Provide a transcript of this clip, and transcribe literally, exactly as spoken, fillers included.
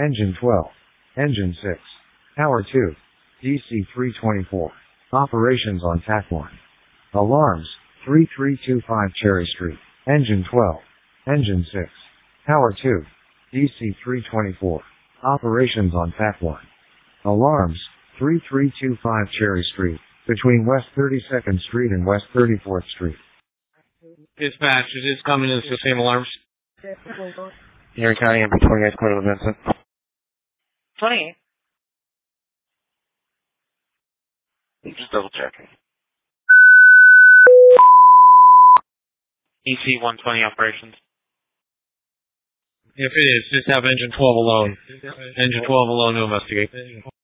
Engine twelve. Engine six. Power two. D C three twenty-four. Operations on Tack one. Alarms, three three two five Cherry Street. Engine twelve. Engine six. Power two. D C three twenty-four. Operations on Tack one. Alarms, three three two five Cherry Street, between West thirty-second Street and West thirty-fourth Street. Dispatch, is this coming in the same alarms? Erie County, M P twenty-eight, Cleveland, Vincent. twenty-eight. Just double checking. E C one twenty operations. If it is, just have engine twelve alone. Engine twelve alone to investigate.